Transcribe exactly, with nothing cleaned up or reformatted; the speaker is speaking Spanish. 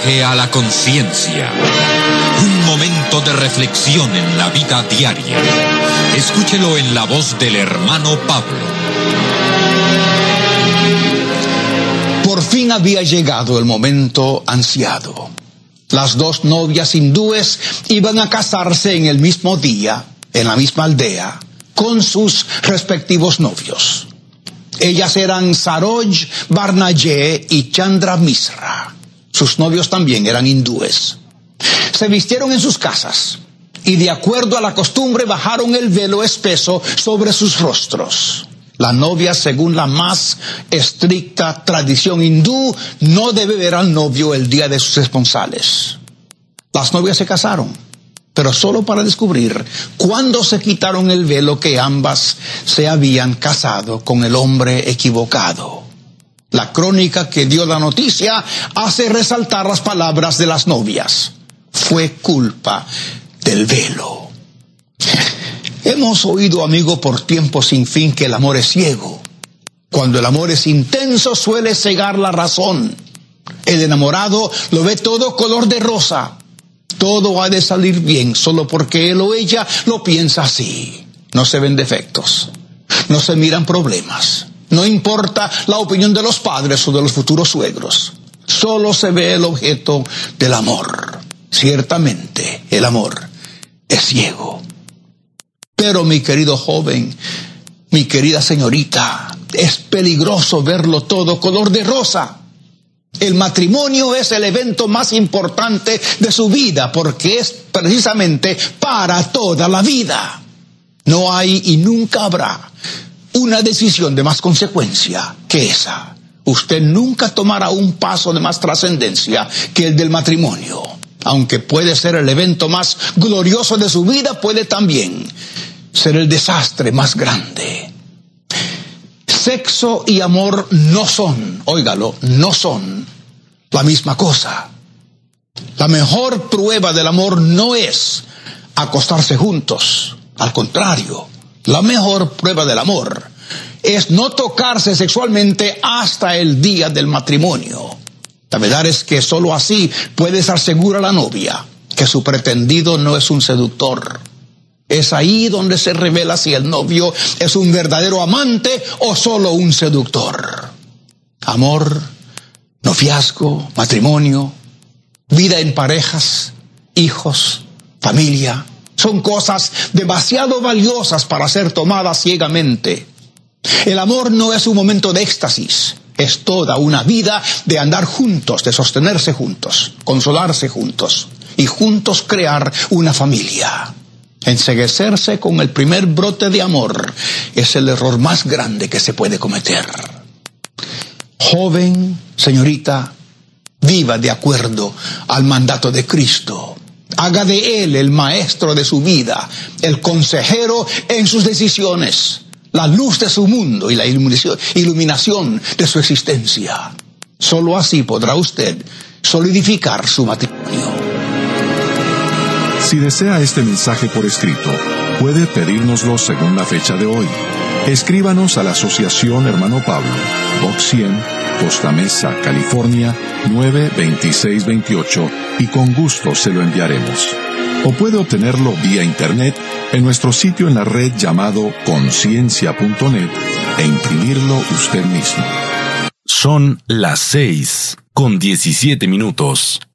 viaje a la conciencia. Un momento de reflexión en la vida diaria. Escúchelo en la voz del hermano Pablo. Por fin había llegado el momento ansiado. Las dos novias hindúes iban a casarse en el mismo día, en la misma aldea, con sus respectivos novios. Ellas eran Saroj Barnayé y Chandra Misra. Sus novios también eran hindúes. Se vistieron en sus casas y de acuerdo a la costumbre bajaron el velo espeso sobre sus rostros. La novia, según la más estricta tradición hindú, no debe ver al novio el día de sus esponsales. Las novias se casaron, pero solo para descubrir cuándo se quitaron el velo que ambas se habían casado con el hombre equivocado. La crónica que dio la noticia hace resaltar las palabras de las novias. Fue culpa del velo. Hemos oído, amigo, por tiempo sin fin que el amor es ciego. Cuando el amor es intenso suele cegar la razón. El enamorado lo ve todo color de rosa. Todo ha de salir bien solo porque él o ella lo piensa así. No se ven defectos, no se miran problemas, no importa la opinión de los padres o de los futuros suegros. Solo se ve el objeto del amor. Ciertamente, el amor es ciego. Pero mi querido joven, mi querida señorita, es peligroso verlo todo color de rosa. El matrimonio es el evento más importante de su vida porque es precisamente para toda la vida. No hay y nunca habrá una decisión de más consecuencia que esa. Usted nunca tomará un paso de más trascendencia que el del matrimonio. Aunque puede ser el evento más glorioso de su vida, puede también ser el desastre más grande. Sexo y amor no son, óigalo, no son la misma cosa. La mejor prueba del amor no es acostarse juntos. Al contrario, la mejor prueba del amor es no tocarse sexualmente hasta el día del matrimonio. La verdad es que solo así puede estar segura la novia que su pretendido no es un seductor. Es ahí donde se revela si el novio es un verdadero amante o solo un seductor. Amor, noviazgo, matrimonio, vida en parejas, hijos, familia, son cosas demasiado valiosas para ser tomadas ciegamente. El amor no es un momento de éxtasis, es toda una vida de andar juntos, de sostenerse juntos, consolarse juntos y juntos crear una familia. Enceguecerse con el primer brote de amor es el error más grande que se puede cometer. Joven, señorita, viva de acuerdo al mandato de Cristo. Haga de Él el maestro de su vida, el consejero en sus decisiones, la luz de su mundo y la iluminación, iluminación de su existencia. Solo así podrá usted solidificar su matrimonio. Si desea este mensaje por escrito, puede pedírnoslo según la fecha de hoy. Escríbanos a la Asociación Hermano Pablo, Box cien, Costa Mesa, California, nueve veintiséis veintiocho, y con gusto se lo enviaremos. O puede obtenerlo vía internet en nuestro sitio en la red llamado conciencia punto net e imprimirlo usted mismo. Son las seis con diecisiete minutos.